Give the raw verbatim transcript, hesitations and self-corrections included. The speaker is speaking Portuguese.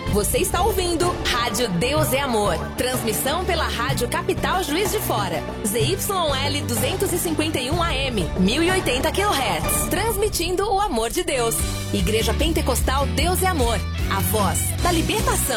Você está ouvindo Rádio Deus é Amor. Transmissão pela Rádio Capital Juiz de Fora. Z Y L duzentos e cinquenta e um A M, mil e oitenta quilohertz. Transmitindo o amor de Deus. Igreja Pentecostal Deus é Amor. A voz da libertação.